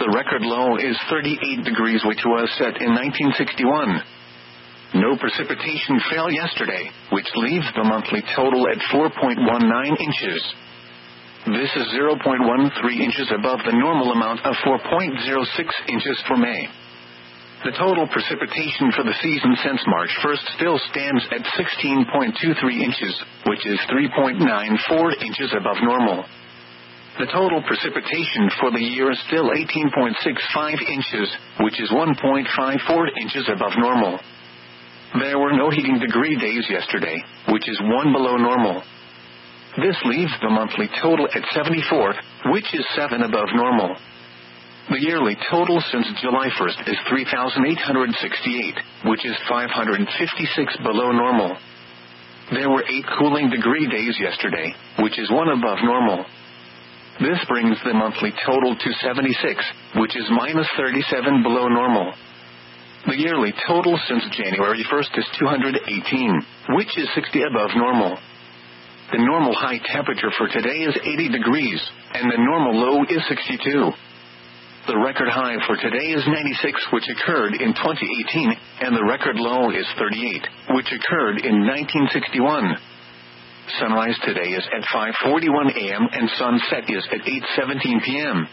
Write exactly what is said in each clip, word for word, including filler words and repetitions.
The record low is thirty-eight degrees, which was set in nineteen sixty-one. No precipitation fell yesterday, which leaves the monthly total at four point one nine inches. This is zero point one three inches above the normal amount of four point zero six inches for May. The total precipitation for the season since March first still stands at sixteen point two three inches, which is three point nine four inches above normal. The total precipitation for the year is still eighteen point six five inches, which is one point five four inches above normal. There were no heating degree days yesterday, which is one below normal. This leaves the monthly total at seventy-four, which is seven above normal. The yearly total since July first is three thousand eight hundred sixty-eight, which is five hundred fifty-six below normal. There were eight cooling degree days yesterday, which is one above normal. This brings the monthly total to seventy-six, which is minus thirty-seven below normal. The yearly total since January first is two hundred eighteen, which is sixty above normal. The normal high temperature for today is eighty degrees, and the normal low is sixty-two. The record high for today is ninety-six, which occurred in twenty eighteen, and the record low is thirty-eight, which occurred in nineteen sixty-one. Sunrise today is at five forty-one a m and sunset is at eight seventeen p m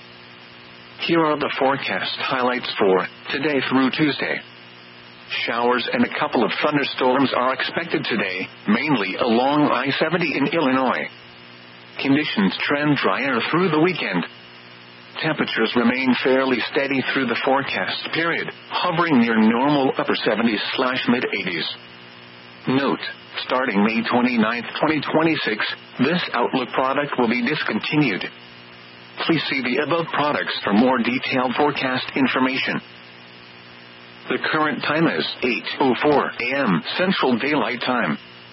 Here are the forecast highlights for today through Tuesday. Showers and a couple of thunderstorms are expected today, mainly along I seventy in Illinois. Conditions trend drier through the weekend. Temperatures remain fairly steady through the forecast period, hovering near normal upper seventies slash mid eighties. Note, starting May twenty-ninth, twenty twenty-six, this Outlook product will be discontinued. Please see the above products for more detailed forecast information. The current time is eight oh four a m Central Daylight Time.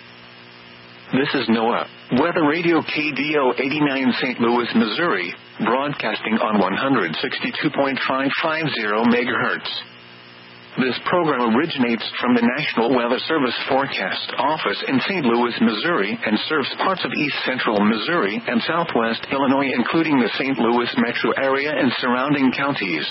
This is NOAA Weather Radio K D O eighty-nine Saint Louis, Missouri, broadcasting on one sixty-two point five five zero megahertz. This program originates from the National Weather Service Forecast Office in Saint Louis, Missouri, and serves parts of east central Missouri and southwest Illinois, including the Saint Louis metro area and surrounding counties.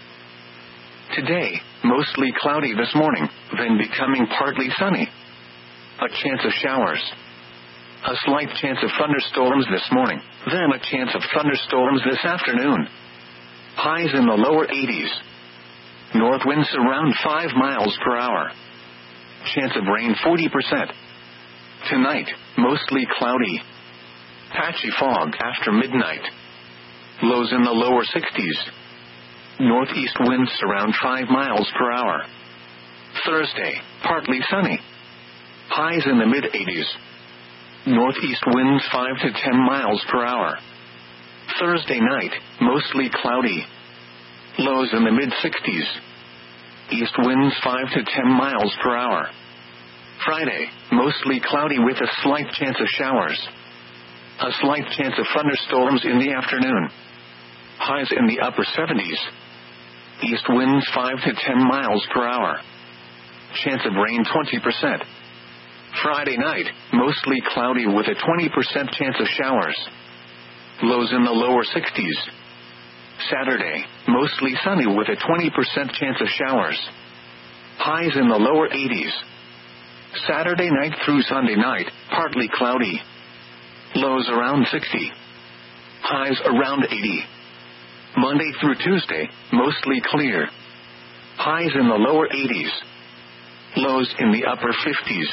Today, mostly cloudy this morning, then becoming partly sunny. A chance of showers. A slight chance of thunderstorms this morning, then a chance of thunderstorms this afternoon. Highs in the lower eighties. North winds around five miles per hour. Chance of rain forty percent. Tonight, mostly cloudy. Patchy fog after midnight. Lows in the lower sixties. Northeast winds around five miles per hour. Thursday, partly sunny. Highs in the mid eighties. Northeast winds five to ten miles per hour. Thursday night, mostly cloudy. Lows in the mid sixties. East winds five to ten miles per hour. Friday, mostly cloudy with a slight chance of showers. A slight chance of thunderstorms in the afternoon. Highs in the upper seventies. East winds five to ten miles per hour. Chance of rain twenty percent. Friday night, mostly cloudy with a twenty percent chance of showers. Lows in the lower sixties. Saturday, mostly sunny with a twenty percent chance of showers. Highs in the lower eighties. Saturday night through Sunday night, partly cloudy. Lows around sixty. Highs around eighty. Monday through Tuesday, mostly clear. Highs in the lower eighties. Lows in the upper fifties.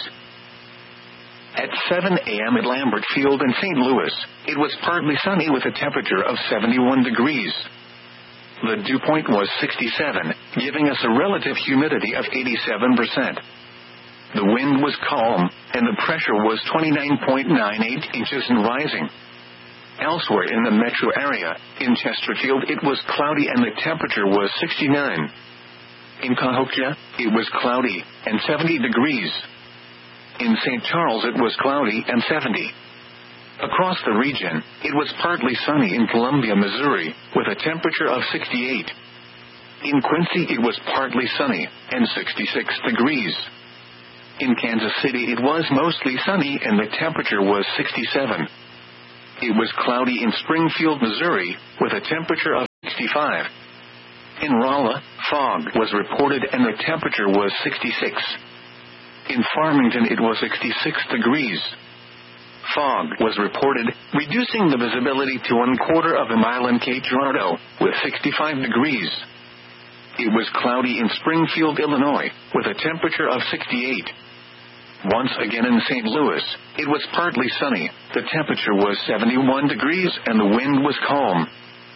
At seven a m at Lambert Field in Saint Louis, it was partly sunny with a temperature of seventy-one degrees. The dew point was sixty-seven, giving us a relative humidity of eighty-seven percent. The wind was calm, and the pressure was twenty-nine point nine eight inches and rising. Elsewhere in the metro area, in Chesterfield it was cloudy and the temperature was sixty-nine. In Cahokia, it was cloudy, and seventy degrees. In Saint Charles it was cloudy and seventy. Across the region, it was partly sunny in Columbia, Missouri, with a temperature of sixty-eight. In Quincy it was partly sunny, and sixty-six degrees. In Kansas City it was mostly sunny and the temperature was sixty-seven. It was cloudy in Springfield, Missouri, with a temperature of sixty-five. In Rolla, fog was reported and the temperature was sixty-six. In Farmington it was sixty-six degrees. Fog was reported, reducing the visibility to one quarter of a mile in Cape Girardeau, with sixty-five degrees. It was cloudy in Springfield, Illinois, with a temperature of sixty-eight. Once again in Saint Louis, it was partly sunny, the temperature was seventy-one degrees and the wind was calm.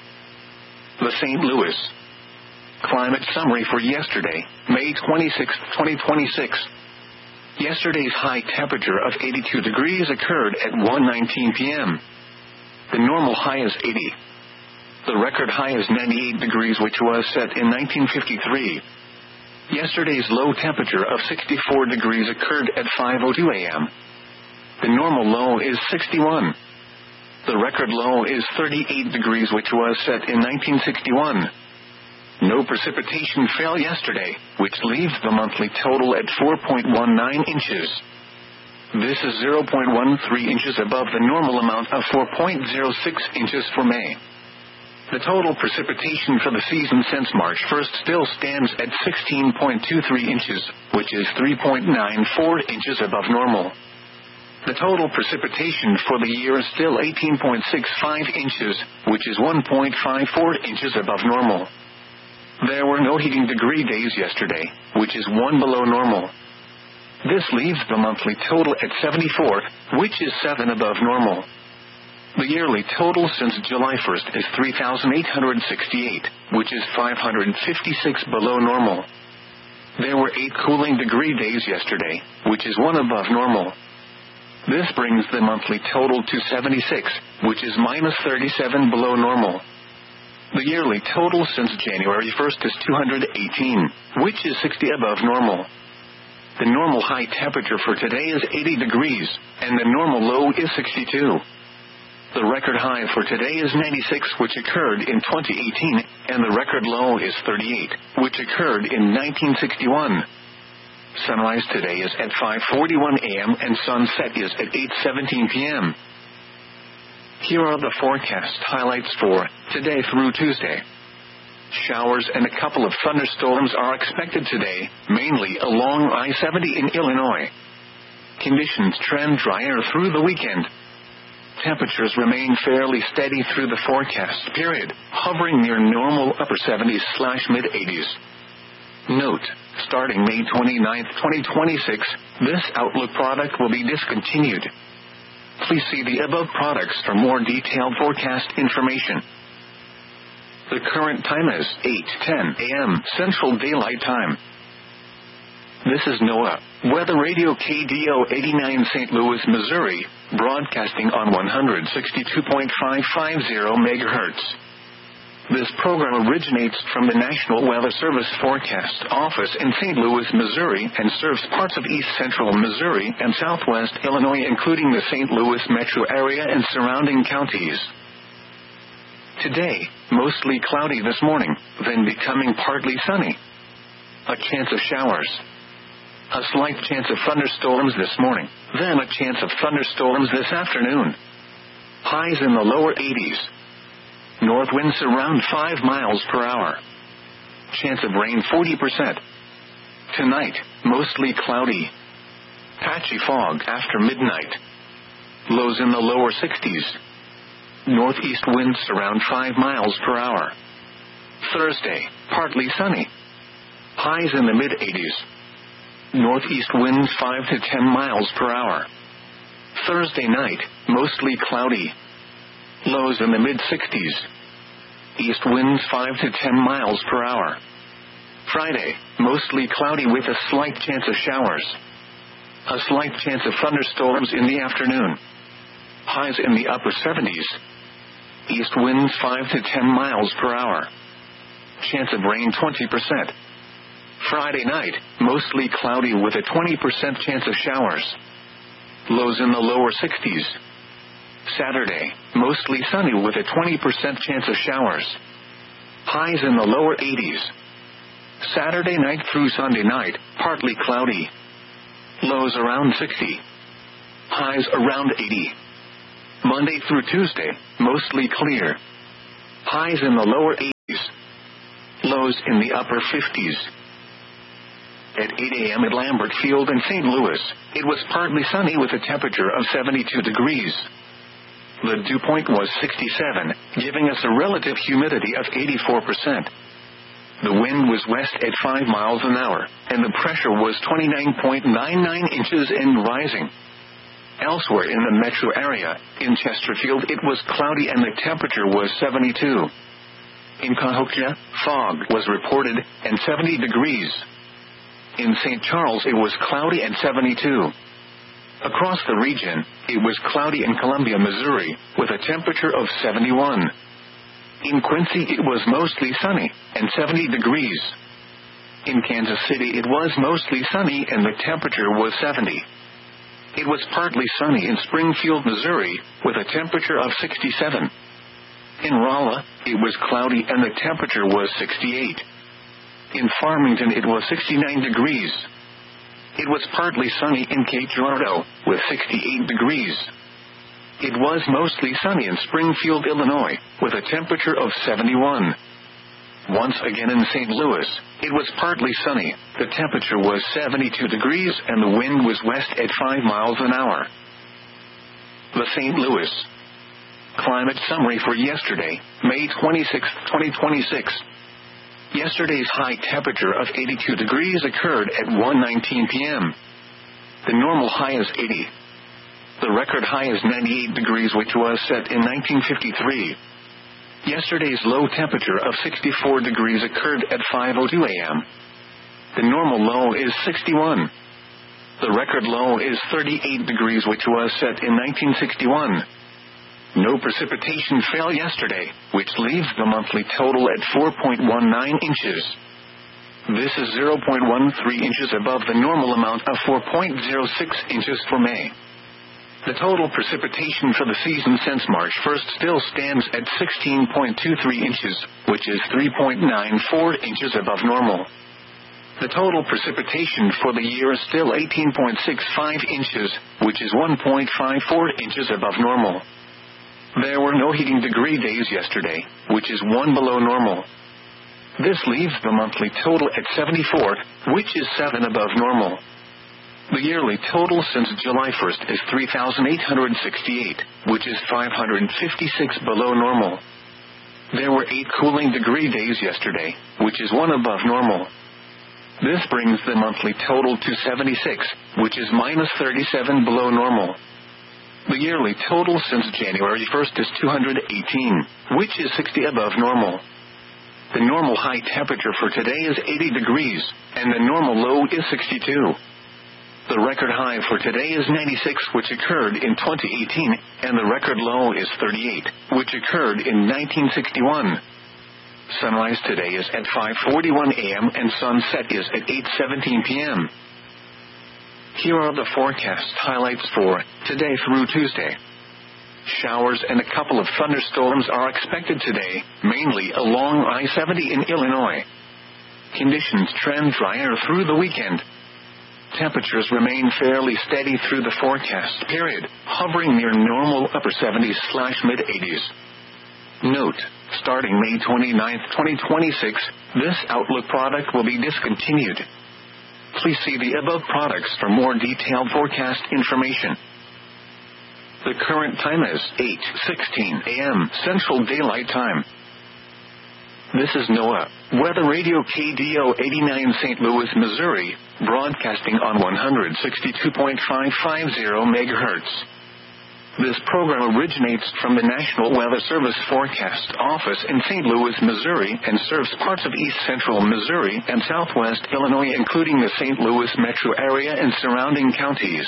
The Saint Louis climate summary for yesterday, May twenty-sixth, twenty twenty-six. Yesterday's high temperature of eighty-two degrees occurred at one nineteen p.m. The normal high is eighty. The record high is ninety-eight degrees, which was set in nineteen fifty-three. Yesterday's low temperature of sixty-four degrees occurred at five oh two a.m. The normal low is sixty-one. The record low is thirty-eight degrees, which was set in nineteen sixty-one. No precipitation fell yesterday, which leaves the monthly total at four point one nine inches. This is zero point one three inches above the normal amount of four point zero six inches for May. The total precipitation for the season since March first still stands at sixteen point two three inches, which is three point nine four inches above normal. The total precipitation for the year is still eighteen point six five inches, which is one point five four inches above normal. There were no heating degree days yesterday, which is one below normal. This leaves the monthly total at seventy-four, which is seven above normal. The yearly total since July first is three thousand eight hundred sixty-eight, which is five hundred fifty-six below normal. There were eight cooling degree days yesterday, which is one above normal. This brings the monthly total to seventy-six, which is minus thirty-seven below normal. The yearly total since January first is two hundred eighteen, which is sixty above normal. The normal high temperature for today is eighty degrees, and the normal low is sixty-two. The record high for today is ninety-six, which occurred in twenty eighteen, and the record low is thirty-eight, which occurred in nineteen sixty-one. Sunrise today is at five forty-one a.m. and sunset is at eight seventeen p.m. Here are the forecast highlights for today through Tuesday. Showers and a couple of thunderstorms are expected today, mainly along I seventy in Illinois. Conditions trend drier through the weekend. Temperatures remain fairly steady through the forecast period, hovering near normal upper seventies slash mid eighties. Note, starting May twenty-ninth, twenty twenty-six, this Outlook product will be discontinued. Please see the above products for more detailed forecast information. The current time is eight ten a.m. Central Daylight Time. This is NOAA Weather Radio K D O eighty-nine Saint Louis, Missouri, broadcasting on one sixty-two point five five zero megahertz. This program originates from the National Weather Service Forecast Office in Saint Louis, Missouri, and serves parts of east central Missouri and southwest Illinois, including the Saint Louis metro area and surrounding counties. Today, mostly cloudy this morning, then becoming partly sunny. A chance of showers. A slight chance of thunderstorms this morning, then a chance of thunderstorms this afternoon. Highs in the lower eighties. North winds around five miles per hour. Chance of rain forty percent. Tonight, mostly cloudy. Patchy fog after midnight. Lows in the lower sixties. Northeast winds around five miles per hour. Thursday, partly sunny. Highs in the mid eighties. Northeast winds five to ten miles per hour. Thursday night, mostly cloudy. Lows in the mid sixties. East winds five to ten miles per hour. Friday, mostly cloudy with a slight chance of showers. A slight chance of thunderstorms in the afternoon. Highs in the upper seventies. East winds five to ten miles per hour. Chance of rain twenty percent. Friday night, mostly cloudy with a twenty percent chance of showers. Lows in the lower sixties. Saturday, mostly sunny with a twenty percent chance of showers. Highs in the lower eighties. Saturday night through Sunday night, partly cloudy. Lows around sixty. Highs around eighty. Monday through Tuesday, mostly clear. Highs in the lower eighties. Lows in the upper fifties. At eight a.m. at Lambert Field in Saint Louis, it was partly sunny with a temperature of seventy-two degrees. The dew point was sixty-seven, giving us a relative humidity of eighty-four percent. The wind was west at five miles an hour, and the pressure was twenty-nine point nine nine inches and rising. Elsewhere in the metro area, in Chesterfield it was cloudy and the temperature was seventy-two. In Cahokia, fog was reported, and seventy degrees. In Saint Charles it was cloudy and seventy-two. Across the region, it was cloudy in Columbia, Missouri, with a temperature of seventy-one. In Quincy it was mostly sunny, and seventy degrees. In Kansas City it was mostly sunny and the temperature was seventy. It was partly sunny in Springfield, Missouri, with a temperature of sixty-seven. In Rolla, it was cloudy and the temperature was sixty-eight. In Farmington it was sixty-nine degrees. It was partly sunny in Cape Girardeau, with sixty-eight degrees. It was mostly sunny in Springfield, Illinois, with a temperature of seventy-one. Once again in Saint Louis, it was partly sunny, the temperature was seventy-two degrees and the wind was west at five miles an hour. The Saint Louis Climate Summary for yesterday, May twenty-sixth, twenty twenty-six. Yesterday's high temperature of eighty-two degrees occurred at one nineteen p.m. The normal high is eighty. The record high is ninety-eight degrees, which was set in nineteen fifty-three. Yesterday's low temperature of sixty-four degrees occurred at five oh two a.m. The normal low is sixty-one. The record low is thirty-eight degrees, which was set in nineteen sixty-one. No precipitation fell yesterday, which leaves the monthly total at four point one nine inches. This is zero point one three inches above the normal amount of four point zero six inches for May. The total precipitation for the season since March first still stands at sixteen point two three inches, which is three point nine four inches above normal. The total precipitation for the year is still eighteen point six five inches, which is one point five four inches above normal. There were no heating degree days yesterday, which is one below normal. This leaves the monthly total at seventy-four, which is seven above normal. The yearly total since July first is three thousand eight hundred sixty-eight, which is five hundred fifty-six below normal. There were eight cooling degree days yesterday, which is one above normal. This brings the monthly total to seventy-six, which is minus thirty-seven below normal. The yearly total since January first is two hundred eighteen, which is sixty above normal. The normal high temperature for today is eighty degrees, and the normal low is sixty-two. The record high for today is ninety-six, which occurred in twenty eighteen, and the record low is thirty-eight, which occurred in nineteen sixty-one. Sunrise today is at five forty-one a.m. and sunset is at eight seventeen p.m. Here are the forecast highlights for today through Tuesday. Showers and a couple of thunderstorms are expected today, mainly along I seventy in Illinois. Conditions trend drier through the weekend. Temperatures remain fairly steady through the forecast period, hovering near normal upper seventies slash mid eighties. Note, starting May twenty-ninth, twenty twenty-six, this Outlook product will be discontinued. Please see the above products for more detailed forecast information. The current time is eight sixteen a.m. Central Daylight Time. This is NOAA Weather Radio K D O eighty-nine Saint Louis, Missouri, broadcasting on one sixty-two point five five zero megahertz. This program originates from the National Weather Service Forecast Office in Saint Louis, Missouri, and serves parts of east central Missouri and southwest Illinois, including the Saint Louis metro area and surrounding counties.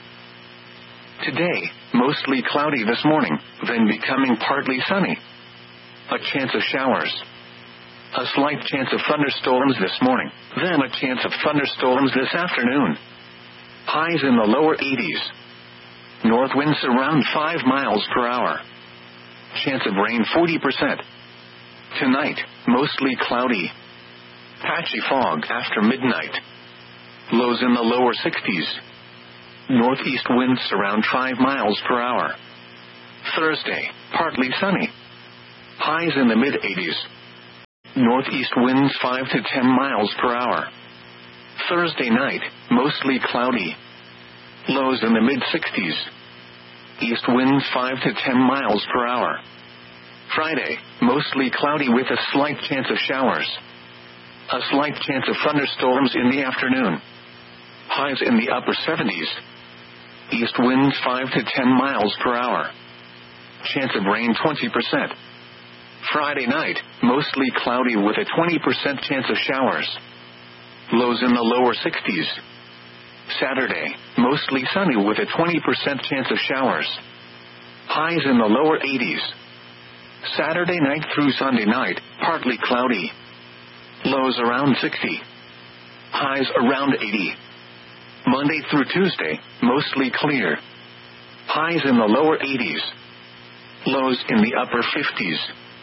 Today, mostly cloudy this morning, then becoming partly sunny. A chance of showers. A slight chance of thunderstorms this morning, then a chance of thunderstorms this afternoon. Highs in the lower eighties. North winds around five miles per hour. Chance of rain forty percent. Tonight, mostly cloudy. Patchy fog after midnight. Lows in the lower sixties. Northeast winds around five miles per hour. Thursday, partly sunny. Highs in the mid eighties. Northeast winds five to ten miles per hour. Thursday night, mostly cloudy. Lows in the mid sixties. East winds five to ten miles per hour. Friday, mostly cloudy with a slight chance of showers. A slight chance of thunderstorms in the afternoon. Highs in the upper seventies. East winds five to ten miles per hour. Chance of rain twenty percent. Friday night, mostly cloudy with a twenty percent chance of showers. Lows in the lower sixties. Saturday, mostly sunny with a twenty percent chance of showers. Highs in the lower eighties. Saturday night through Sunday night, partly cloudy. Lows around sixty. Highs around eighty. Monday through Tuesday, mostly clear. Highs in the lower eighties. Lows in the upper fifties.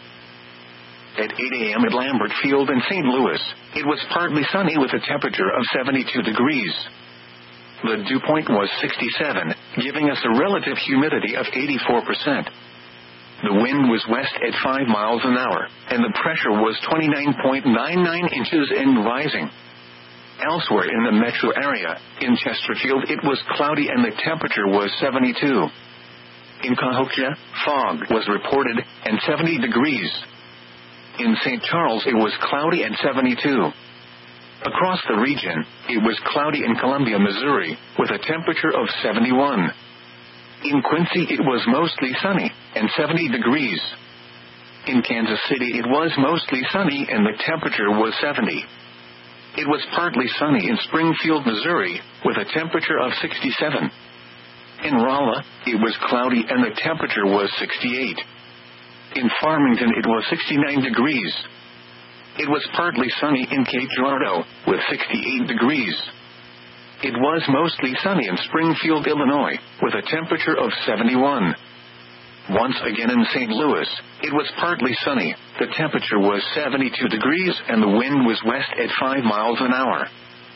At eight a.m. at Lambert Field in Saint Louis, it was partly sunny with a temperature of seventy-two degrees. The dew point was sixty-seven, giving us a relative humidity of eighty-four percent. The wind was west at five miles an hour, and the pressure was twenty-nine point nine nine inches and rising. Elsewhere in the metro area, in Chesterfield it was cloudy and the temperature was seventy-two. In Cahokia, fog was reported, and seventy degrees. In Saint Charles it was cloudy and seventy-two. Across the region, it was cloudy in Columbia, Missouri, with a temperature of seventy-one. In Quincy it was mostly sunny, and seventy degrees. In Kansas City it was mostly sunny and the temperature was seventy. It was partly sunny in Springfield, Missouri, with a temperature of sixty-seven. In Rolla, it was cloudy and the temperature was sixty-eight. In Farmington it was sixty-nine degrees. It was partly sunny in Cape Girardeau, with sixty-eight degrees. It was mostly sunny in Springfield, Illinois, with a temperature of seventy-one. Once again in Saint Louis, it was partly sunny, the temperature was seventy-two degrees and the wind was west at five miles an hour.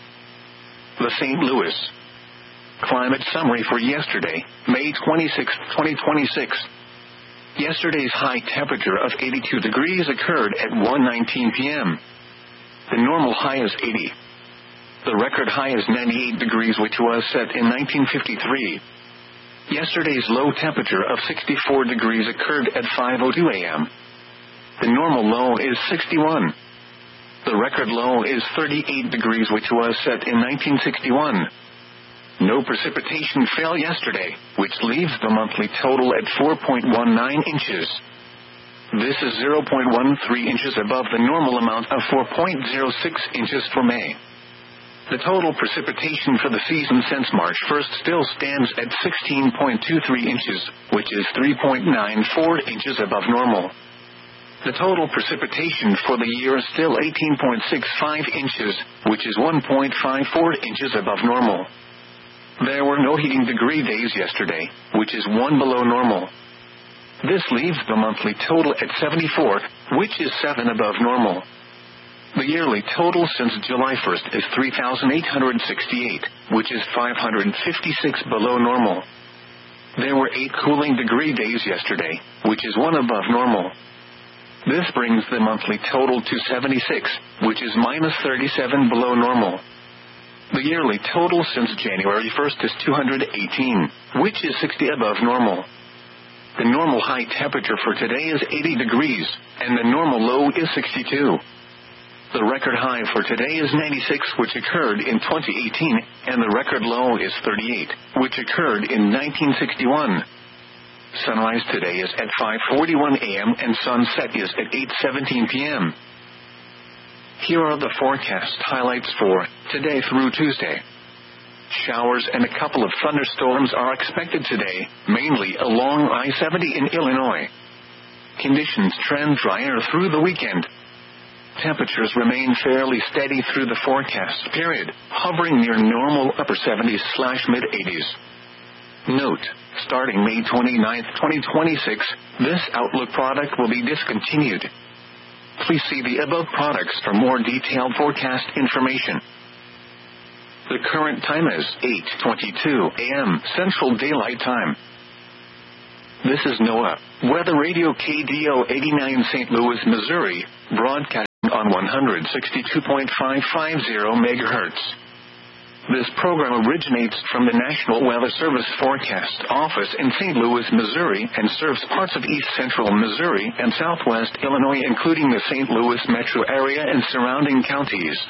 The Saint Louis Climate Summary for yesterday, May twenty-sixth, twenty twenty-six. Yesterday's high temperature of eighty-two degrees occurred at one nineteen p.m. The normal high is eighty. The record high is ninety-eight degrees, which was set in nineteen fifty-three. Yesterday's low temperature of sixty-four degrees occurred at five oh two a.m. The normal low is sixty-one. The record low is thirty-eight degrees, which was set in nineteen sixty-one. No precipitation fell yesterday, which leaves the monthly total at four point one nine inches. This is zero point one three inches above the normal amount of four point zero six inches for May. The total precipitation for the season since March first still stands at sixteen point two three inches, which is three point nine four inches above normal. The total precipitation for the year is still eighteen point six five inches, which is one point five four inches above normal. There were no heating degree days yesterday, which is one below normal. This leaves the monthly total at seventy-four, which is seven above normal. The yearly total since July first is three thousand eight hundred sixty-eight, which is five hundred fifty-six below normal. There were eight cooling degree days yesterday, which is one above normal. This brings the monthly total to seventy-six, which is minus thirty-seven below normal. The yearly total since January first is two hundred eighteen, which is sixty above normal. The normal high temperature for today is eighty degrees, and the normal low is sixty-two. The record high for today is ninety-six, which occurred in twenty eighteen, and the record low is thirty-eight, which occurred in nineteen sixty-one. Sunrise today is at five forty-one a.m. and sunset is at eight seventeen p.m. Here are the forecast highlights for today through Tuesday. Showers and a couple of thunderstorms are expected today, mainly along I seventy in Illinois. Conditions trend drier through the weekend. Temperatures remain fairly steady through the forecast period, hovering near normal upper seventies slash mid eighties. Note, starting May twenty-ninth, twenty twenty-six, this Outlook product will be discontinued. Please see the above products for more detailed forecast information. The current time is eight twenty-two a.m. Central Daylight Time. This is NOAA Weather Radio K D O eighty-nine Saint Louis, Missouri, broadcasting on one sixty-two point five five zero megahertz. This program originates from the National Weather Service Forecast Office in Saint Louis, Missouri, and serves parts of east central Missouri and southwest Illinois, including the Saint Louis metro area and surrounding counties.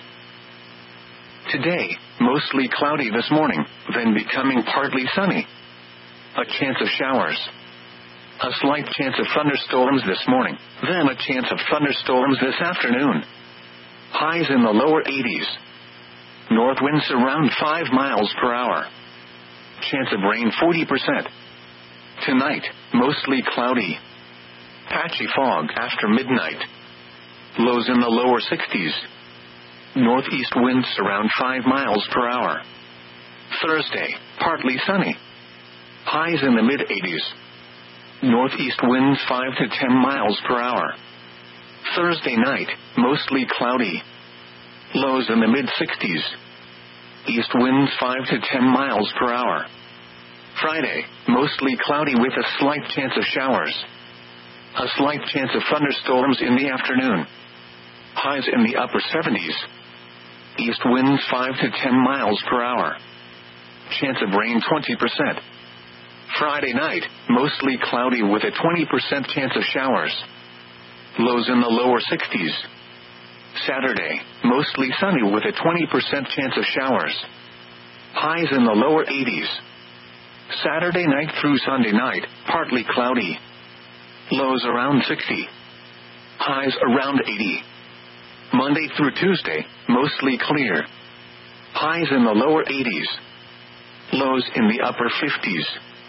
Today, mostly cloudy this morning, then becoming partly sunny. A chance of showers. A slight chance of thunderstorms this morning, then a chance of thunderstorms this afternoon. Highs in the lower eighties. North winds around five miles per hour. Chance of rain forty percent. Tonight, mostly cloudy. Patchy fog after midnight. Lows in the lower sixties. Northeast winds around five miles per hour. Thursday, partly sunny. Highs in the mid-eighties. Northeast winds five to ten miles per hour. Thursday night, mostly cloudy. Lows in the mid-sixties. East winds five to ten miles per hour. Friday, mostly cloudy with a slight chance of showers. A slight chance of thunderstorms in the afternoon. Highs in the upper seventies. East winds five to ten miles per hour. Chance of rain twenty percent. Friday night, mostly cloudy with a twenty percent chance of showers. Lows in the lower sixties. Saturday, mostly sunny with a twenty percent chance of showers. Highs in the lower eighties. Saturday night through Sunday night, partly cloudy. Lows around sixty. Highs around eighty. Monday through Tuesday, mostly clear. Highs in the lower eighties. Lows in the upper fifties.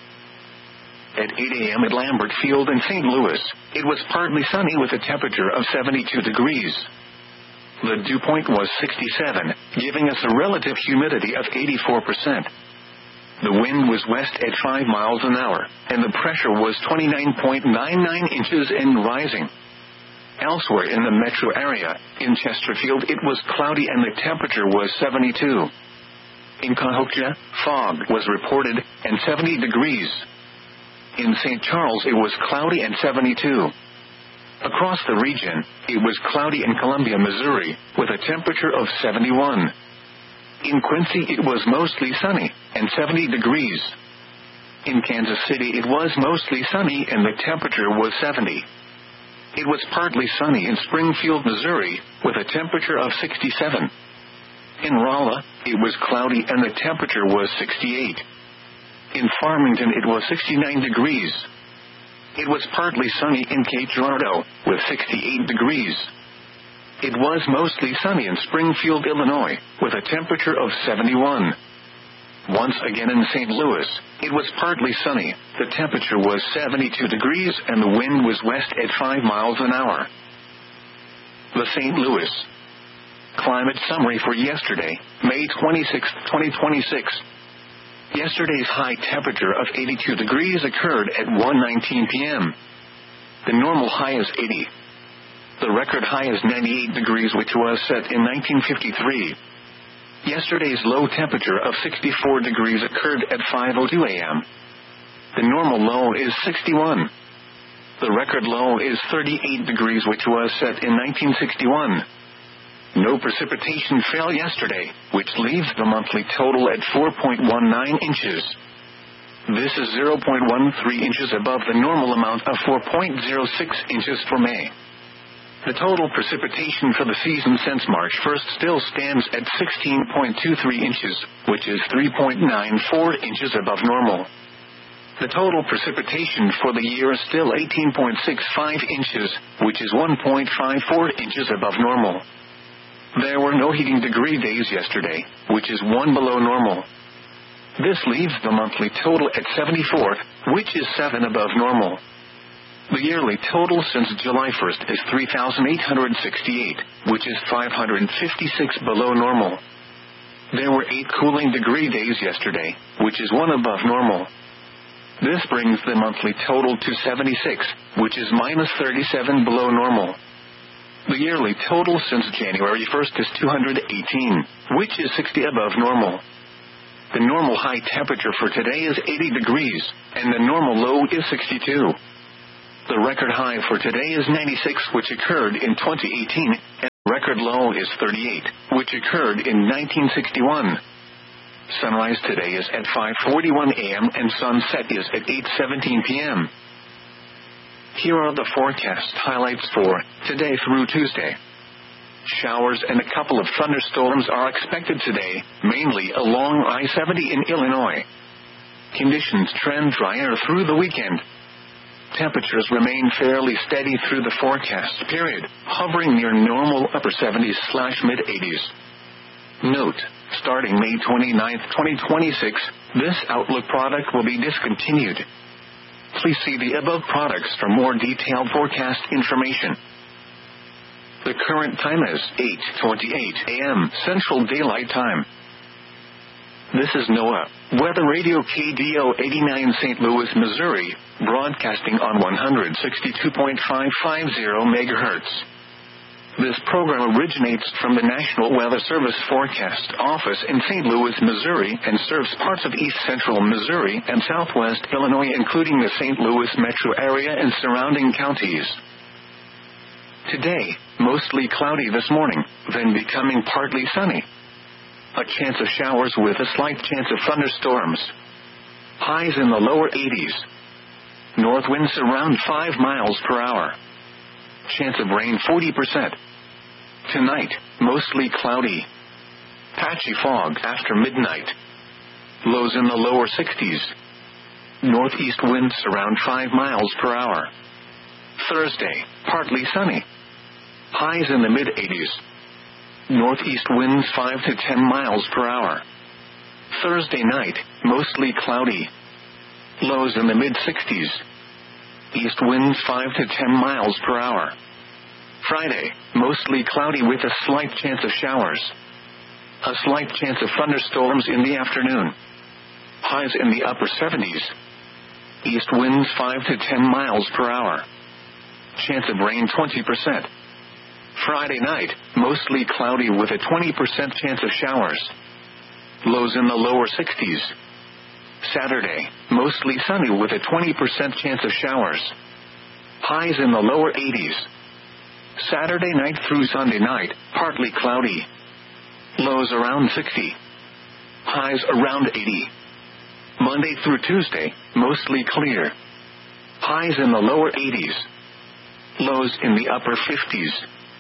At eight a.m. at Lambert Field in Saint Louis, it was partly sunny with a temperature of seventy-two degrees. The dew point was sixty-seven, giving us a relative humidity of eighty-four percent. The wind was west at five miles an hour, and the pressure was twenty-nine point nine nine inches and rising. Elsewhere in the metro area, in Chesterfield, it was cloudy and the temperature was seventy-two. In Cahokia, fog was reported, and seventy degrees. In Saint Charles, it was cloudy and seventy-two. Across the region, it was cloudy in Columbia, Missouri, with a temperature of seventy-one. In Quincy, it was mostly sunny, and seventy degrees. In Kansas City, it was mostly sunny and the temperature was seventy. It was partly sunny in Springfield, Missouri, with a temperature of sixty-seven. In Rolla, it was cloudy and the temperature was sixty-eight. In Farmington, it was sixty-nine degrees. It was partly sunny in Cape Girardeau, with sixty-eight degrees. It was mostly sunny in Springfield, Illinois, with a temperature of seventy-one. Once again in Saint Louis, it was partly sunny, the temperature was seventy-two degrees and the wind was west at five miles an hour. The Saint Louis Climate Summary for yesterday, May twenty-sixth, twenty twenty-six. Yesterday's high temperature of eighty-two degrees occurred at one nineteen p.m. The normal high is eighty. The record high is ninety-eight degrees, which was set in nineteen fifty-three. Yesterday's low temperature of sixty-four degrees occurred at five oh two a.m. The normal low is sixty-one. The record low is thirty-eight degrees, which was set in nineteen sixty-one. No precipitation fell yesterday, which leaves the monthly total at four point one nine inches. This is zero point one three inches above the normal amount of four point zero six inches for May. The total precipitation for the season since March first still stands at sixteen point two three inches, which is three point nine four inches above normal. The total precipitation for the year is still eighteen point six five inches, which is one point five four inches above normal. There were no heating degree days yesterday, which is one below normal. This leaves the monthly total at seventy-four, which is seven above normal. The yearly total since July first is three thousand eight hundred sixty-eight, which is five hundred fifty-six below normal. There were eight cooling degree days yesterday, which is one above normal. This brings the monthly total to seventy-six, which is minus thirty-seven below normal. The yearly total since January first is two hundred eighteen, which is sixty above normal. The normal high temperature for today is eighty degrees, and the normal low is sixty-two. The record high for today is ninety-six, which occurred in twenty eighteen, and the record low is thirty-eight, which occurred in nineteen sixty-one. Sunrise today is at five forty-one a m and sunset is at eight seventeen p m Here are the forecast highlights for today through Tuesday. Showers and a couple of thunderstorms are expected today, mainly along I seventy in Illinois. Conditions trend drier through the weekend. Temperatures remain fairly steady through the forecast period, hovering near normal upper seventies slash mid eighties. Note, starting May twenty-ninth, twenty twenty-six, this Outlook product will be discontinued. Please see the above products for more detailed forecast information. The current time is eight twenty-eight a m Central Daylight Time. This is NOAA Weather Radio K D O eighty-nine Saint Louis, Missouri, broadcasting on one sixty-two point five five zero megahertz. This program originates from the National Weather Service Forecast Office in Saint Louis, Missouri, and serves parts of east central Missouri and southwest Illinois, including the Saint Louis metro area and surrounding counties. Today, mostly cloudy this morning, then becoming partly sunny. A chance of showers with a slight chance of thunderstorms. Highs in the lower eighties. North winds around five miles per hour. Chance of rain forty percent. Tonight, mostly cloudy. Patchy fog after midnight. Lows in the lower sixties. Northeast winds around five miles per hour. Thursday, partly sunny. Highs in the mid eighties. Northeast winds five to ten miles per hour. Thursday night, mostly cloudy. Lows in the mid sixties. East winds five to ten miles per hour. Friday, mostly cloudy with a slight chance of showers. A slight chance of thunderstorms in the afternoon. Highs in the upper seventies. East winds five to ten miles per hour. Chance of rain twenty percent. Friday night, mostly cloudy with a twenty percent chance of showers. Lows in the lower sixties. Saturday, mostly sunny with a twenty percent chance of showers. Highs in the lower eighties. Saturday night through Sunday night, partly cloudy. Lows around sixty. Highs around eighty. Monday through Tuesday, mostly clear. Highs in the lower eighties. Lows in the upper fifties.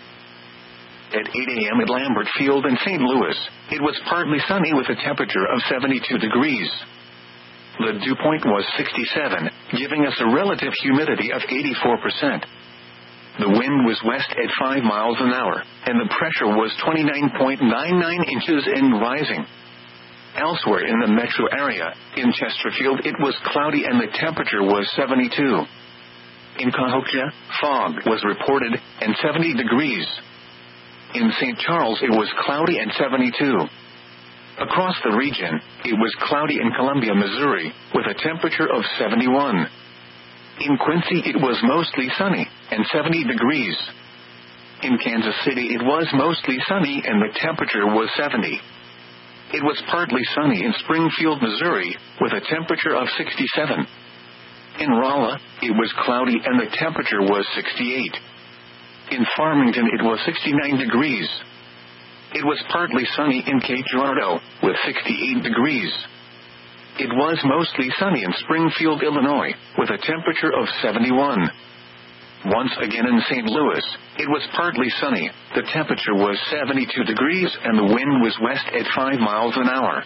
At eight a m at Lambert Field in Saint Louis, it was partly sunny with a temperature of seventy-two degrees. The dew point was sixty-seven, giving us a relative humidity of eighty-four percent. The wind was west at five miles an hour, and the pressure was twenty-nine point nine nine inches and rising. Elsewhere in the metro area, in Chesterfield it was cloudy and the temperature was seventy-two. In Cahokia, fog was reported, and seventy degrees. In Saint Charles it was cloudy and seventy-two. Across the region, it was cloudy in Columbia, Missouri, with a temperature of seventy-one. In Quincy it was mostly sunny, and seventy degrees. In Kansas City it was mostly sunny and the temperature was seventy. It was partly sunny in Springfield, Missouri, with a temperature of sixty-seven. In Rolla, it was cloudy and the temperature was sixty-eight. In Farmington it was sixty-nine degrees. It was partly sunny in Cape Girardeau, with sixty-eight degrees. It was mostly sunny in Springfield, Illinois, with a temperature of seventy-one. Once again in Saint Louis, it was partly sunny, the temperature was seventy-two degrees and the wind was west at five miles an hour.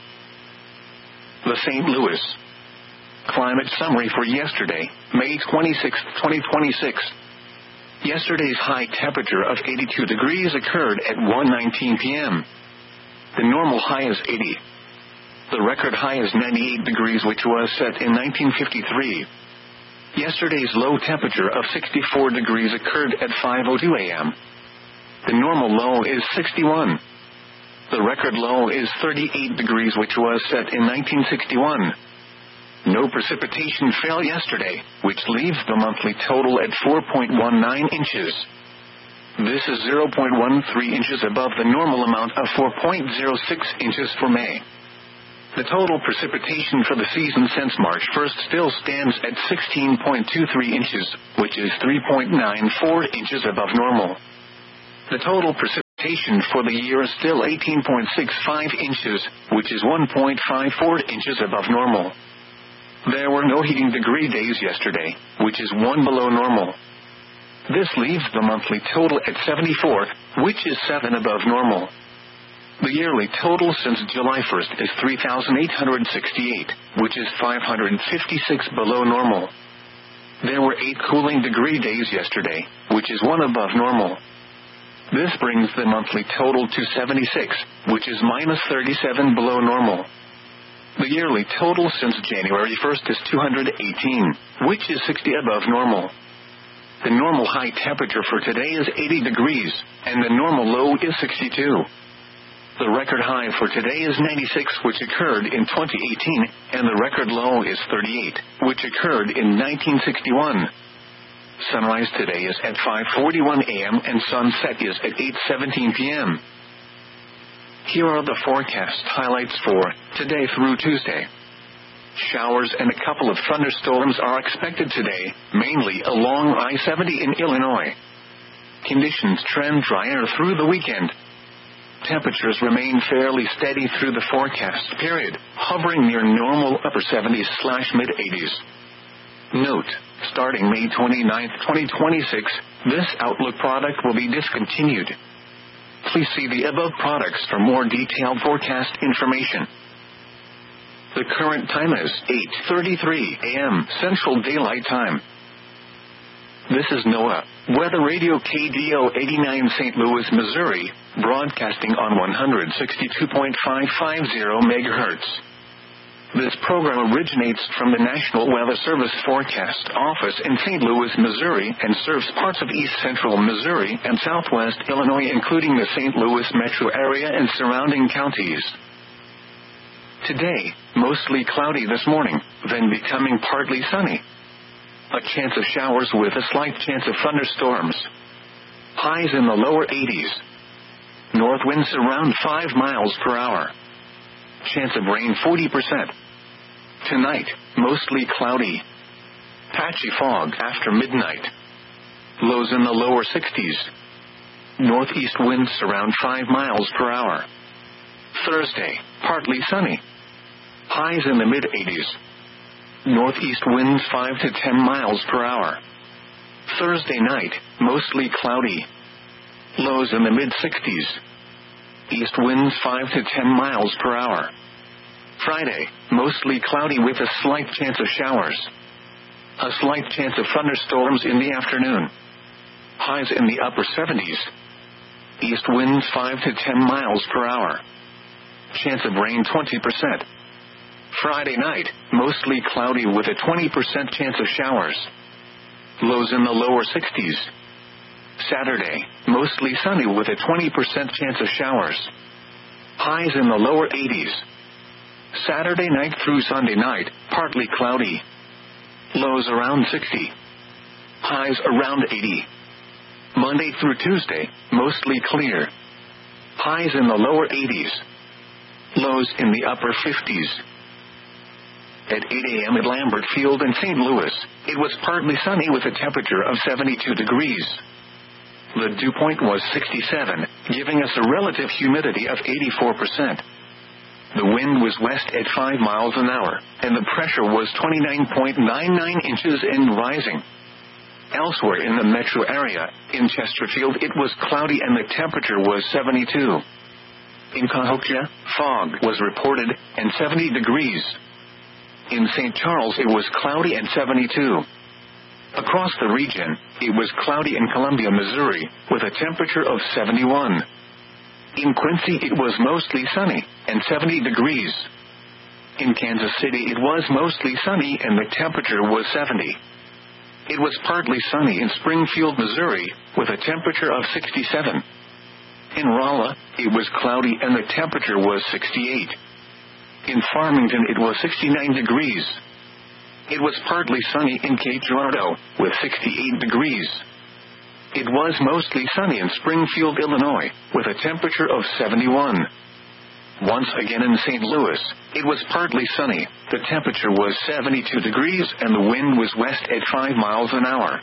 The Saint Louis Climate Summary for yesterday, May twenty-sixth, twenty twenty-six. Yesterday's high temperature of eighty-two degrees occurred at one nineteen p m The normal high is eighty. The record high is ninety-eight degrees, which was set in nineteen fifty-three. Yesterday's low temperature of sixty-four degrees occurred at five oh two a m The normal low is sixty-one. The record low is thirty-eight degrees, which was set in nineteen sixty-one. No precipitation fell yesterday, which leaves the monthly total at four point one nine inches. This is zero point one three inches above the normal amount of four point zero six inches for May. The total precipitation for the season since March first still stands at sixteen point two three inches, which is three point nine four inches above normal. The total precipitation for the year is still eighteen point six five inches, which is one point five four inches above normal. There were no heating degree days yesterday, which is one below normal. This leaves the monthly total at seventy-four, which is seven above normal. The yearly total since July first is three thousand eight hundred sixty-eight, which is five hundred fifty-six below normal. There were eight cooling degree days yesterday, which is one above normal. This brings the monthly total to seventy-six, which is minus thirty-seven below normal. The yearly total since January first is two hundred eighteen, which is sixty above normal. The normal high temperature for today is eighty degrees, and the normal low is sixty-two. The record high for today is ninety-six, which occurred in twenty eighteen, and the record low is thirty-eight, which occurred in nineteen sixty-one. Sunrise today is at five forty-one a m and sunset is at eight seventeen p m Here are the forecast highlights for today through Tuesday. Showers and a couple of thunderstorms are expected today, mainly along I seventy in Illinois. Conditions trend drier through the weekend. Temperatures remain fairly steady through the forecast period, hovering near normal upper seventies slash mid eighties. Note, starting May twenty-ninth, twenty twenty-six, this Outlook product will be discontinued. Please see the above products for more detailed forecast information. The current time is eight thirty-three a m Central Daylight Time. This is NOAA Weather Radio K D O eighty-nine Saint Louis, Missouri, broadcasting on one sixty-two point five five zero megahertz. This program originates from the National Weather Service Forecast Office in Saint Louis, Missouri, and serves parts of east central Missouri and southwest Illinois, including the Saint Louis metro area and surrounding counties. Today, mostly cloudy this morning, then becoming partly sunny. A chance of showers with a slight chance of thunderstorms. Highs in the lower eighties. North winds around five miles per hour. Chance of rain forty percent. Tonight, mostly cloudy. Patchy fog after midnight. Lows in the lower sixties. Northeast winds around five miles per hour. Thursday, partly sunny. Highs in the mid eighties. Northeast winds five to ten miles per hour. Thursday night, mostly cloudy. Lows in the mid sixties. East winds five to ten miles per hour. Friday, mostly cloudy with a slight chance of showers. A slight chance of thunderstorms in the afternoon. Highs in the upper seventies. East winds five to ten miles per hour. Chance of rain twenty percent. Friday night, mostly cloudy with a twenty percent chance of showers. Lows in the lower sixties. Saturday, mostly sunny with a twenty percent chance of showers. Highs in the lower eighties. Saturday night through Sunday night, partly cloudy. Lows around sixty. Highs around eighty. Monday through Tuesday, mostly clear. Highs in the lower eighties. Lows in the upper fifties. At eight a m at Lambert Field in Saint Louis, it was partly sunny with a temperature of seventy-two degrees. The dew point was sixty-seven, giving us a relative humidity of eighty-four percent. The wind was west at five miles an hour, and the pressure was twenty-nine point nine nine inches and rising. Elsewhere in the metro area, in Chesterfield it was cloudy and the temperature was seventy-two. In Cahokia, fog was reported, and seventy degrees. In Saint Charles it was cloudy and seventy-two. Across the region, it was cloudy in Columbia, Missouri, with a temperature of seventy-one. In Quincy it was mostly sunny, and seventy degrees. In Kansas City it was mostly sunny and the temperature was seventy. It was partly sunny in Springfield, Missouri, with a temperature of sixty-seven. In Rolla, it was cloudy and the temperature was sixty-eight. In Farmington it was sixty-nine degrees. It was partly sunny in Cape Girardeau, with sixty-eight degrees. It was mostly sunny in Springfield, Illinois, with a temperature of seventy-one. Once again in Saint Louis, it was partly sunny, the temperature was seventy-two degrees and the wind was west at five miles an hour.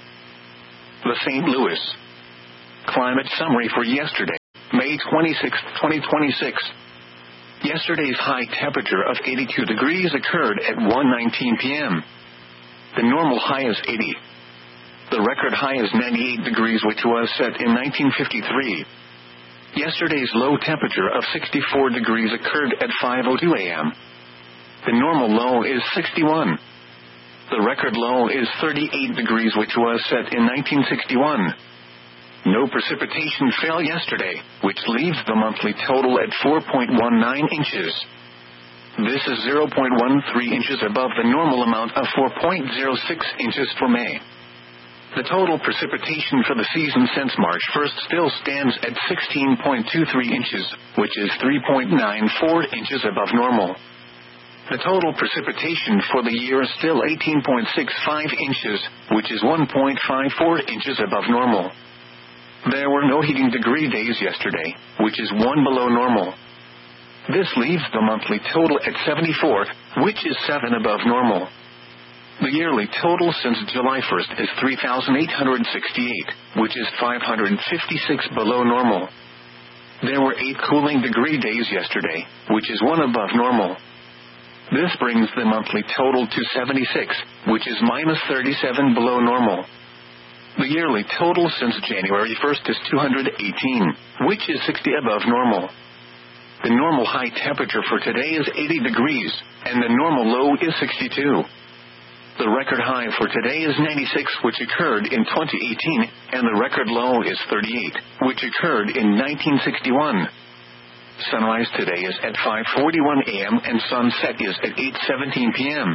The Saint Louis climate summary for yesterday, May twenty-sixth, twenty twenty-six. Yesterday's high temperature of eighty-two degrees occurred at one nineteen p.m. The normal high is eighty. The record high is ninety-eight degrees, which was set in nineteen fifty-three. Yesterday's low temperature of sixty-four degrees occurred at five oh two a.m. The normal low is sixty-one. The record low is thirty-eight degrees, which was set in nineteen sixty-one. No precipitation fell yesterday, which leaves the monthly total at four point one nine inches. This is zero point one three inches above the normal amount of four point zero six inches for May. The total precipitation for the season since March first still stands at sixteen point two three inches, which is three point nine four inches above normal. The total precipitation for the year is still eighteen point six five inches, which is one point five four inches above normal. There were no heating degree days yesterday, which is one below normal. This leaves the monthly total at seventy-four, which is seven above normal. The yearly total since July first is three thousand eight hundred sixty-eight, which is five hundred fifty-six below normal. There were eight cooling degree days yesterday, which is one above normal. This brings the monthly total to seventy-six, which is minus thirty-seven below normal. The yearly total since January first is two hundred eighteen, which is sixty above normal. The normal high temperature for today is eighty degrees, and the normal low is sixty-two. The record high for today is ninety-six, which occurred in twenty eighteen, and the record low is thirty-eight, which occurred in nineteen sixty-one. Sunrise today is at five forty-one a.m. and sunset is at eight seventeen p.m.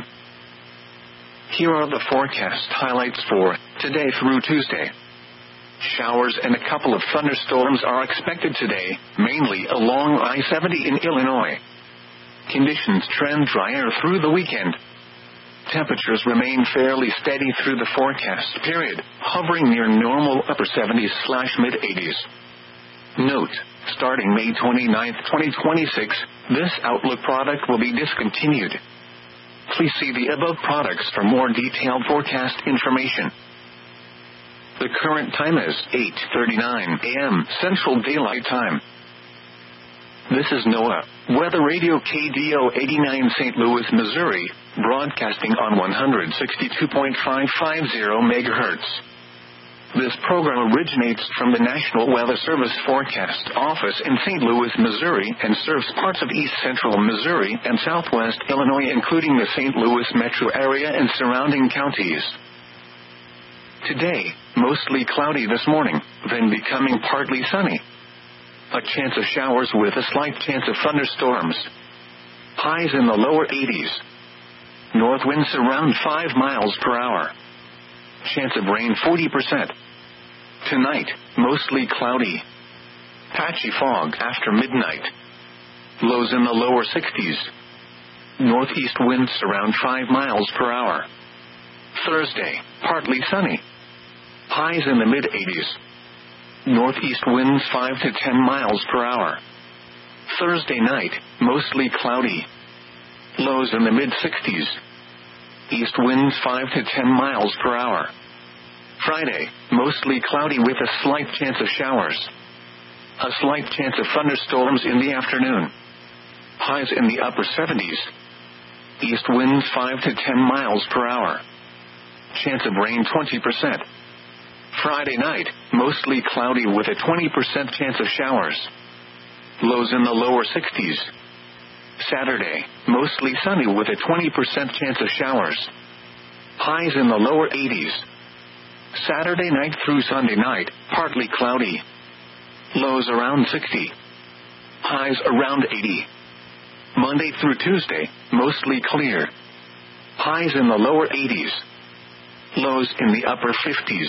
Here are the forecast highlights for today through Tuesday. Showers and a couple of thunderstorms are expected today, mainly along I seventy in Illinois. Conditions trend drier through the weekend. Temperatures remain fairly steady through the forecast period, hovering near normal upper seventies slash mid eighties. Note, starting May twenty-ninth, twenty twenty-six, this Outlook product will be discontinued. Please see the above products for more detailed forecast information. The current time is eight thirty-nine a.m. Central Daylight Time. This is NOAA Weather Radio K D O eighty-nine Saint Louis, Missouri, broadcasting on one sixty-two point five five zero megahertz. This program originates from the National Weather Service Forecast Office in Saint Louis, Missouri, and serves parts of east central Missouri and southwest Illinois, including the Saint Louis metro area and surrounding counties. Today, mostly cloudy this morning, then becoming partly sunny. A chance of showers with a slight chance of thunderstorms. Highs in the lower eighties. North winds around five miles per hour. Chance of rain forty percent. Tonight, mostly cloudy. Patchy fog after midnight. Lows in the lower sixties. Northeast winds around five miles per hour. Thursday, partly sunny. Highs in the mid eighties. Northeast winds five to ten miles per hour. Thursday night, mostly cloudy. Lows in the mid sixties. East winds five to ten miles per hour. Friday, mostly cloudy with a slight chance of showers. A slight chance of thunderstorms in the afternoon. Highs in the upper seventies. East winds five to ten miles per hour. Chance of rain twenty percent. Friday night, mostly cloudy with a twenty percent chance of showers. Lows in the lower sixties. Saturday, mostly sunny with a twenty percent chance of showers. Highs in the lower eighties. Saturday night through Sunday night, partly cloudy. Lows around sixty. Highs around eighty. Monday through Tuesday, mostly clear. Highs in the lower eighties. Lows in the upper fifties.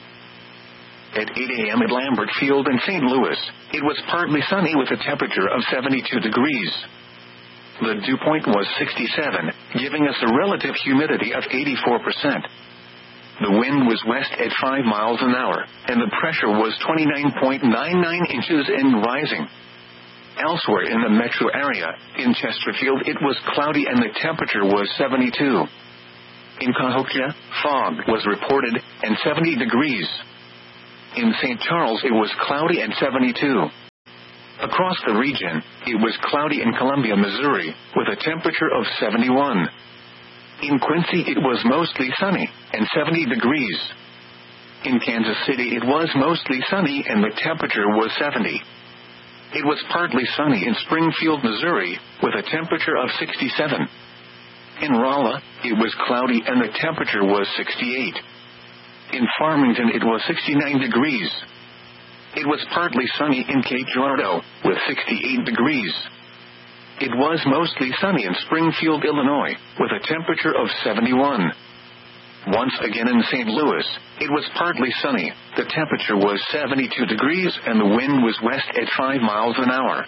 At eight a.m. at Lambert Field in Saint Louis, it was partly sunny with a temperature of seventy-two degrees. The dew point was sixty-seven, giving us a relative humidity of eighty-four percent. The wind was west at five miles an hour, and the pressure was twenty-nine point nine nine inches and rising. Elsewhere in the metro area, in Chesterfield it was cloudy and the temperature was seventy-two. In Cahokia, fog was reported, and seventy degrees. In Saint Charles it was cloudy and seventy-two. Across the region, it was cloudy in Columbia, Missouri, with a temperature of seventy-one. In Quincy it was mostly sunny, and seventy degrees. In Kansas City it was mostly sunny and the temperature was seventy. It was partly sunny in Springfield, Missouri, with a temperature of sixty-seven. In Rolla, it was cloudy and the temperature was sixty-eight. In Farmington it was sixty-nine degrees. It was partly sunny in Cape Girardeau, with sixty-eight degrees. It was mostly sunny in Springfield, Illinois, with a temperature of seventy-one. Once again in Saint Louis, it was partly sunny, the temperature was seventy-two degrees and the wind was west at five miles an hour.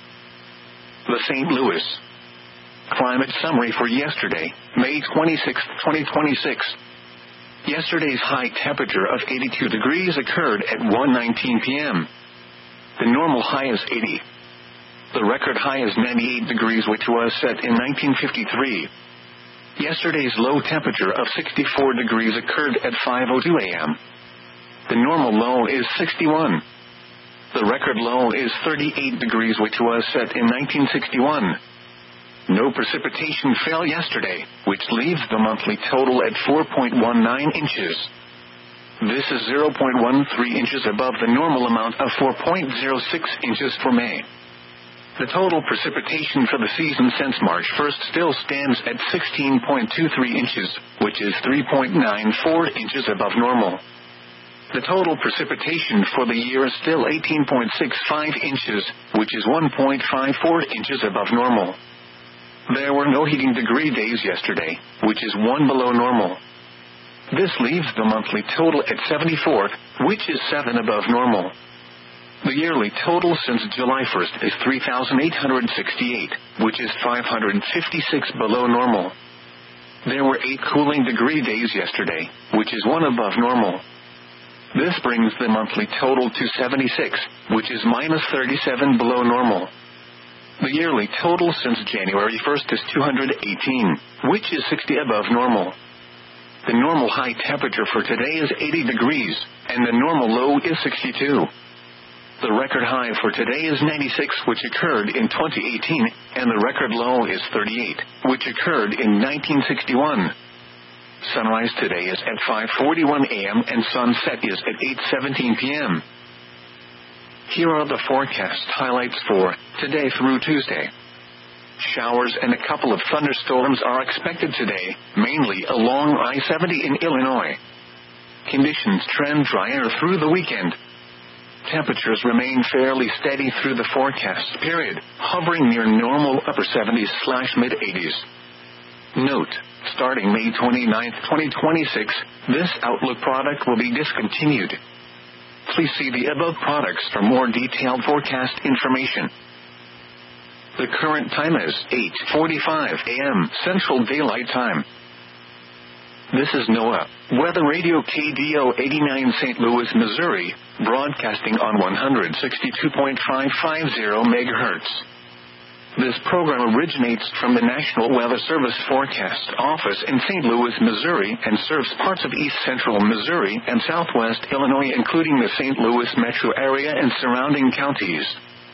The Saint Louis Climate Summary for yesterday, May twenty-sixth, twenty twenty-six. Yesterday's high temperature of eighty-two degrees occurred at one nineteen p.m. The normal high is eighty. The record high is ninety-eight degrees, which was set in nineteen fifty-three. Yesterday's low temperature of sixty-four degrees occurred at five oh two a.m. The normal low is sixty-one. The record low is thirty-eight degrees, which was set in nineteen sixty-one. No precipitation fell yesterday, which leaves the monthly total at four point one nine inches. This is zero point one three inches above the normal amount of four point zero six inches for May. The total precipitation for the season since March first still stands at sixteen point two three inches, which is three point nine four inches above normal. The total precipitation for the year is still eighteen point six five inches, which is one point five four inches above normal. There were no heating degree days yesterday, which is one below normal. This leaves the monthly total at seventy-four, which is seven above normal. The yearly total since July first is three thousand eight hundred sixty-eight, which is five hundred fifty-six below normal. There were eight cooling degree days yesterday, which is one above normal. This brings the monthly total to seventy-six, which is minus thirty-seven below normal. The yearly total since January first is two hundred eighteen, which is sixty above normal. The normal high temperature for today is eighty degrees, and the normal low is sixty-two. The record high for today is ninety-six, which occurred in twenty eighteen, and the record low is thirty-eight, which occurred in nineteen sixty-one. Sunrise today is at five forty-one a.m. and sunset is at eight seventeen p.m. Here are the forecast highlights for today through Tuesday. Showers and a couple of thunderstorms are expected today, mainly along I seventy in Illinois. Conditions trend drier through the weekend. Temperatures remain fairly steady through the forecast period, hovering near normal upper seventies slash mid eighties. Note, starting May twenty-ninth, twenty twenty-six, this Outlook product will be discontinued. Please see the above products for more detailed forecast information. The current time is eight forty-five a.m. Central Daylight Time. This is NOAA, Weather Radio K D O eighty-nine Saint Louis, Missouri, broadcasting on one sixty-two point five five zero megahertz. This program originates from the National Weather Service Forecast Office in Saint Louis, Missouri, and serves parts of east central Missouri and southwest Illinois, including the Saint Louis metro area and surrounding counties.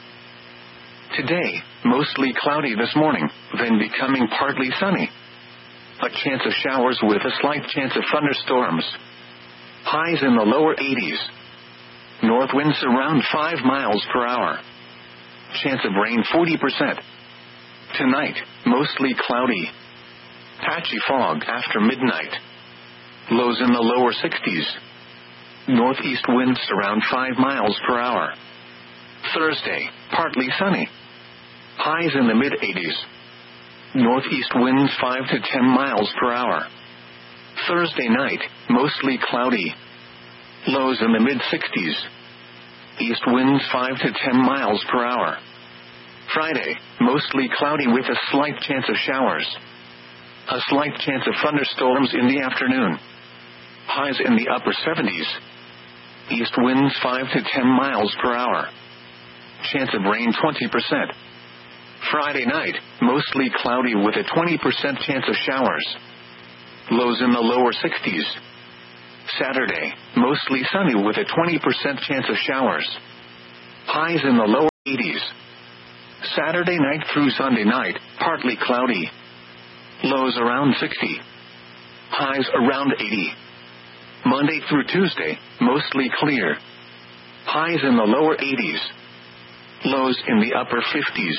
Today, mostly cloudy this morning, then becoming partly sunny. A chance of showers with a slight chance of thunderstorms. Highs in the lower eighties. North winds around five miles per hour. Chance of rain forty percent. Tonight, mostly cloudy. Patchy fog after midnight. Lows in the lower sixties. Northeast winds around five miles per hour. Thursday, partly sunny. Highs in the mid eighties. Northeast winds five to ten miles per hour. Thursday night, mostly cloudy. Lows in the mid sixties. East winds five to ten miles per hour. Friday, mostly cloudy with a slight chance of showers. A slight chance of thunderstorms in the afternoon. Highs in the upper seventies. East winds five to ten miles per hour. chance of rain twenty percent. Friday night, mostly cloudy with a twenty percent chance of showers. Lows in the lower sixties. Saturday, mostly sunny with a twenty percent chance of showers. Highs in the lower eighties. Saturday night through Sunday night, partly cloudy. Lows around sixty. Highs around eighty. Monday through Tuesday, mostly clear. Highs in the lower eighties. Lows in the upper fifties.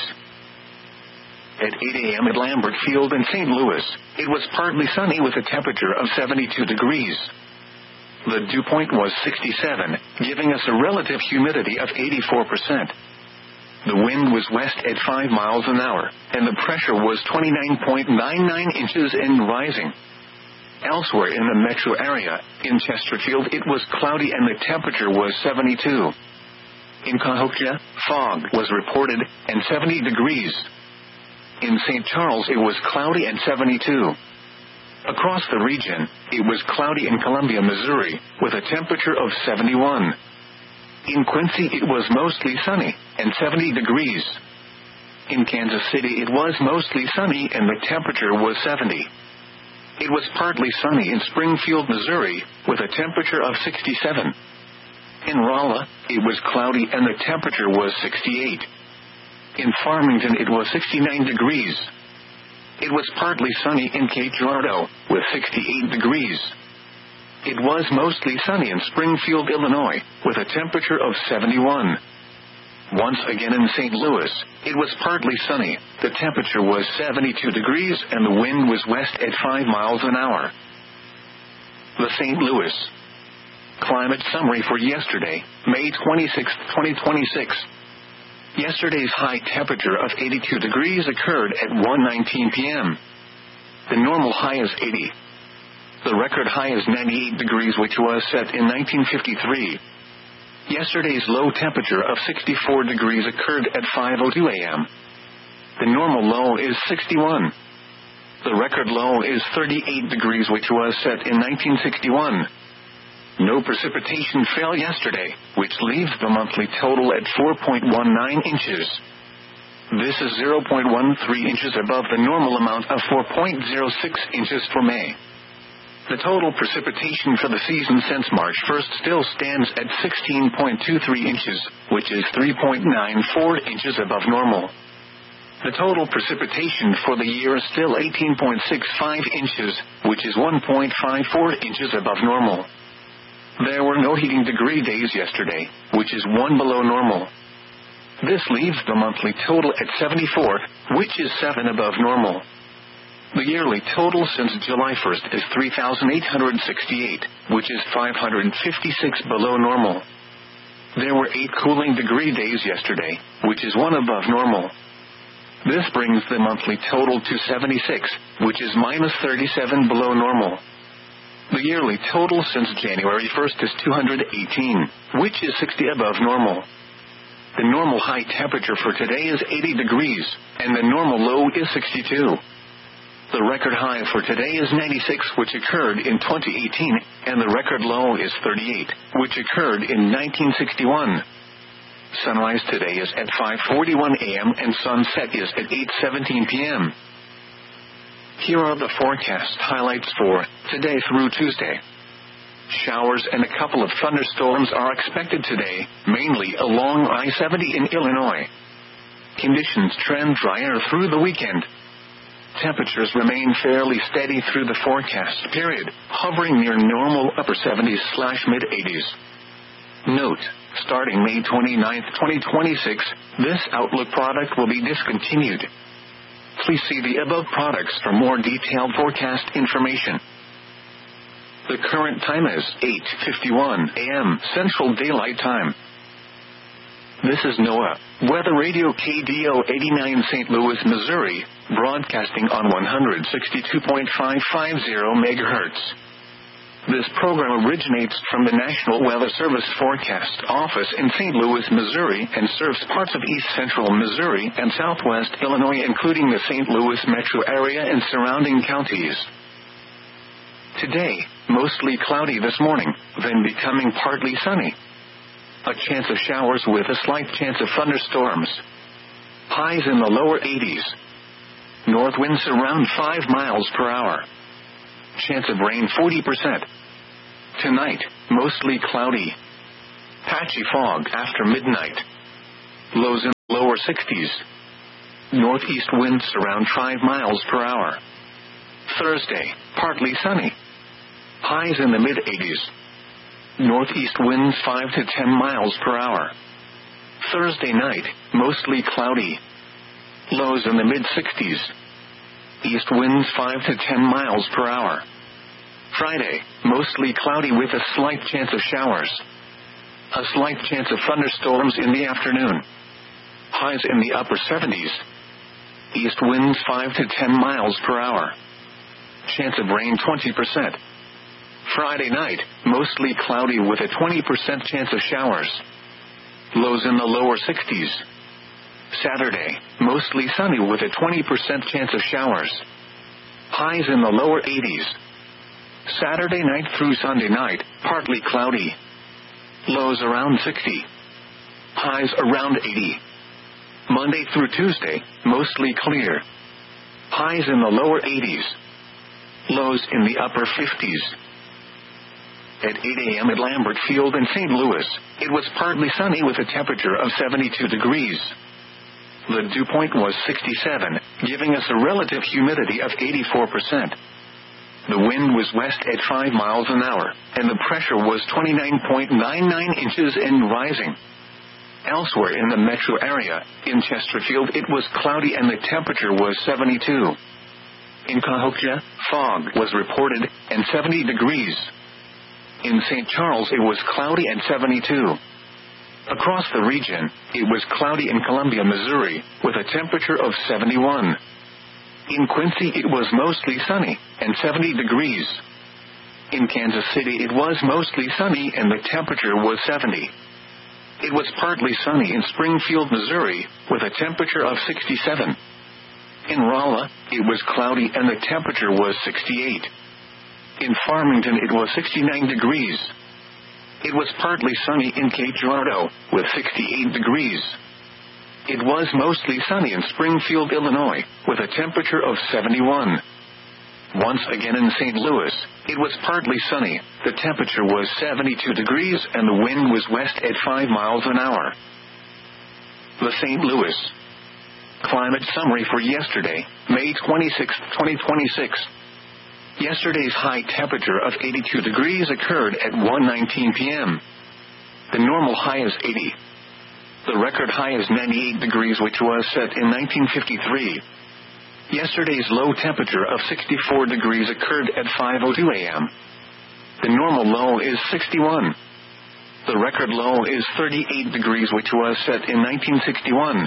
At eight a.m. at Lambert Field in Saint Louis, it was partly sunny with a temperature of seventy-two degrees. The dew point was sixty-seven, giving us a relative humidity of eighty-four percent. The wind was west at five miles an hour, and the pressure was twenty-nine point nine nine inches and rising. Elsewhere in the metro area, in Chesterfield it was cloudy and the temperature was seventy-two. In Cahokia, fog was reported, and seventy degrees. In Saint Charles it was cloudy and seventy-two. Across the region, it was cloudy in Columbia, Missouri, with a temperature of seventy-one. In Quincy it was mostly sunny, and seventy degrees. In Kansas City it was mostly sunny and the temperature was seventy. It was partly sunny in Springfield, Missouri, with a temperature of sixty-seven. In Rolla, it was cloudy and the temperature was sixty-eight. In Farmington it was sixty-nine degrees. It was partly sunny in Cape Girardeau, with sixty-eight degrees. It was mostly sunny in Springfield, Illinois, with a temperature of seventy-one. Once again in Saint Louis, it was partly sunny, the temperature was seventy-two degrees and the wind was west at five miles an hour. The Saint Louis Climate Summary for yesterday, May twenty-sixth, twenty twenty-six. Yesterday's high temperature of eighty-two degrees occurred at one nineteen p.m. The normal high is eighty. The record high is ninety-eight degrees, which was set in nineteen fifty-three. Yesterday's low temperature of sixty-four degrees occurred at five oh two a.m. The normal low is sixty-one. The record low is thirty-eight degrees, which was set in nineteen sixty-one. No precipitation fell yesterday, which leaves the monthly total at four point one nine inches. This is zero point one three inches above the normal amount of four point zero six inches for May. The total precipitation for the season since March first still stands at sixteen point two three inches, which is three point nine four inches above normal. The total precipitation for the year is still eighteen point six five inches, which is one point five four inches above normal. There were no heating degree days yesterday, which is one below normal. This leaves the monthly total at seventy-four, which is seven above normal. The yearly total since July first is three thousand eight hundred sixty-eight, which is five hundred fifty-six below normal. There were eight cooling degree days yesterday, which is one above normal. This brings the monthly total to seventy-six, which is minus thirty-seven below normal. The yearly total since January first is two hundred eighteen, which is sixty above normal. The normal high temperature for today is eighty degrees, and the normal low is sixty-two. The record high for today is ninety-six, which occurred in twenty eighteen, and the record low is thirty-eight, which occurred in nineteen sixty-one. Sunrise today is at five forty-one a.m. and sunset is at eight seventeen p.m. Here are the forecast highlights for today through Tuesday. Showers and a couple of thunderstorms are expected today, mainly along I seventy in Illinois. Conditions trend drier through the weekend. Temperatures remain fairly steady through the forecast period, hovering near normal upper seventies slash mid eighties. Note, starting May twenty-ninth, twenty twenty-six, this Outlook product will be discontinued. Please see the above products for more detailed forecast information. The current time is eight fifty-one a.m. Central Daylight Time. This is NOAA Weather Radio K D O eighty-nine Saint Louis, Missouri, broadcasting on one sixty-two point five five zero megahertz. This program originates from the National Weather Service Forecast Office in Saint Louis, Missouri, and serves parts of east central Missouri and southwest Illinois, including the Saint Louis metro area and surrounding counties. Today, mostly cloudy this morning, then becoming partly sunny. A chance of showers with a slight chance of thunderstorms. Highs in the lower eighties. North winds around five miles per hour. Chance of rain forty percent. Tonight, mostly cloudy. Patchy fog after midnight. Lows in the lower sixties. Northeast winds around five miles per hour. Thursday, partly sunny. Highs in the mid-eighties. Northeast winds five to ten miles per hour. Thursday night, mostly cloudy. Lows in the mid-sixties. East winds five to ten miles per hour. Friday, mostly cloudy with a slight chance of showers. A slight chance of thunderstorms in the afternoon. Highs in the upper seventies. East winds five to ten miles per hour. Chance of rain twenty percent. Friday night, mostly cloudy with a twenty percent chance of showers. Lows in the lower sixties. Saturday, mostly sunny with a twenty percent chance of showers. Highs in the lower eighties. Saturday night through Sunday night, partly cloudy. Lows around sixty. Highs around eighty. Monday through Tuesday, mostly clear. Highs in the lower eighties. Lows in the upper fifties. At eight a.m. at Lambert Field in Saint Louis, it was partly sunny with a temperature of seventy-two degrees. The dew point was sixty-seven, giving us a relative humidity of eighty-four percent. The wind was west at five miles an hour, and the pressure was twenty-nine point nine nine inches and rising. Elsewhere in the metro area, in Chesterfield it was cloudy and the temperature was seventy-two. In Cahokia, fog was reported, and seventy degrees. In Saint Charles it was cloudy and seventy-two. Across the region, it was cloudy in Columbia, Missouri, with a temperature of seventy-one. In Quincy it was mostly sunny, and seventy degrees. In Kansas City it was mostly sunny and the temperature was seventy. It was partly sunny in Springfield, Missouri, with a temperature of sixty-seven. In Rolla, it was cloudy and the temperature was sixty-eight. In Farmington it was sixty-nine degrees. It was partly sunny in Cape Girardeau, with sixty-eight degrees. It was mostly sunny in Springfield, Illinois, with a temperature of seventy-one. Once again in Saint Louis, it was partly sunny, the temperature was seventy-two degrees and the wind was west at five miles an hour. The Saint Louis Climate Summary for yesterday, May twenty-sixth, twenty twenty-six. Yesterday's high temperature of eighty-two degrees occurred at one nineteen p.m. The normal high is eighty. The record high is ninety-eight degrees, which was set in nineteen fifty-three. Yesterday's low temperature of sixty-four degrees occurred at five oh two a.m. The normal low is sixty-one. The record low is thirty-eight degrees, which was set in nineteen sixty-one.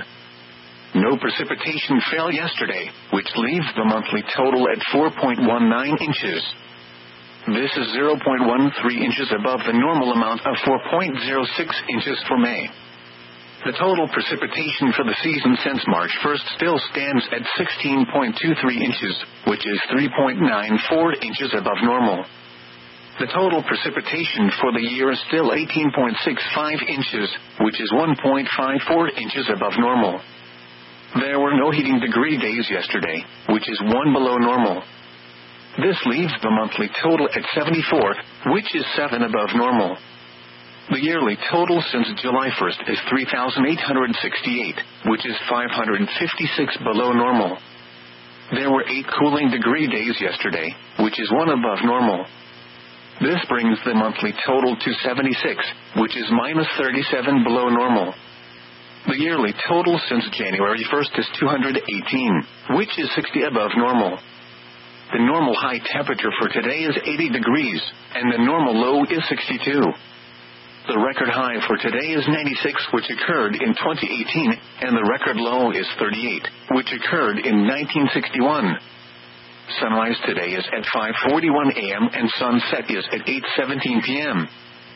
No precipitation fell yesterday, which leaves the monthly total at four point one nine inches. This is zero point one three inches above the normal amount of four point zero six inches for May. The total precipitation for the season since March first still stands at sixteen point two three inches, which is three point nine four inches above normal. The total precipitation for the year is still eighteen point six five inches, which is one point five four inches above normal. There were no heating degree days yesterday, which is one below normal. This leaves the monthly total at seventy-four, which is seven above normal. The yearly total since July first is three thousand eight hundred sixty-eight, which is five hundred fifty-six below normal. There were eight cooling degree days yesterday, which is one above normal. This brings the monthly total to seventy-six, which is minus thirty-seven below normal. The yearly total since January first is two hundred eighteen, which is sixty above normal. The normal high temperature for today is eighty degrees, and the normal low is sixty-two. The record high for today is ninety-six, which occurred in twenty eighteen, and the record low is thirty-eight, which occurred in nineteen sixty-one. Sunrise today is at five forty-one a.m. and sunset is at eight seventeen p.m.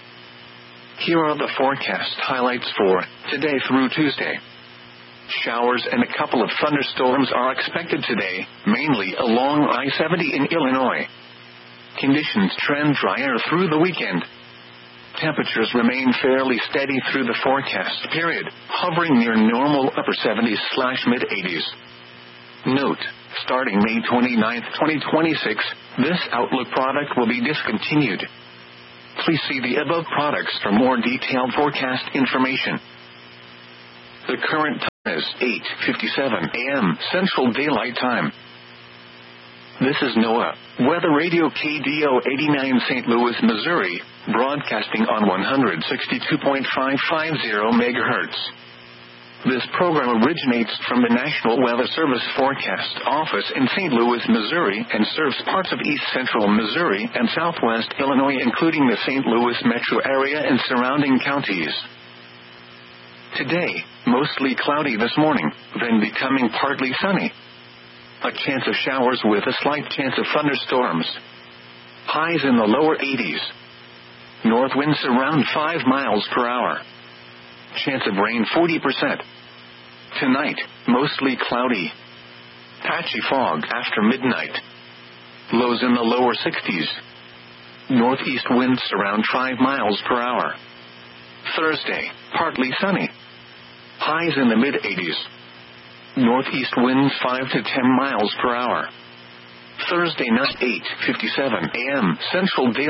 Here are the forecast highlights for today through Tuesday. Showers and a couple of thunderstorms are expected today, mainly along I seventy in Illinois. Conditions trend drier through the weekend. Temperatures remain fairly steady through the forecast period, hovering near normal upper seventies slash mid eighties. Note, starting May twenty-ninth, twenty twenty-six, this Outlook product will be discontinued. Please see the above products for more detailed forecast information. The current time is eight fifty-seven a.m. Central Daylight Time. This is NOAA Weather Radio K D O eighty-nine Saint Louis, Missouri, broadcasting on one sixty-two point five five zero megahertz. This program originates from the National Weather Service Forecast Office in Saint Louis, Missouri, and serves parts of east central Missouri and southwest Illinois, including the Saint Louis metro area and surrounding counties. Today, mostly cloudy this morning, then becoming partly sunny. A chance of showers with a slight chance of thunderstorms. Highs in the lower eighties. North winds around five miles per hour. Chance of rain forty percent. Tonight, mostly cloudy. Patchy fog after midnight. Lows in the lower sixties. Northeast winds around five miles per hour. Thursday, partly sunny. Highs in the mid eighties. Northeast winds five to ten miles per hour. Thursday night, eight fifty-seven a.m. Central Daylight